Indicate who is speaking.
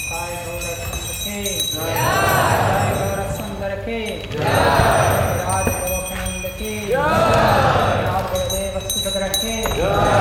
Speaker 1: साई गौर सुंदर के राज गोखनंद के राज गुरुदेव सुभद्रा के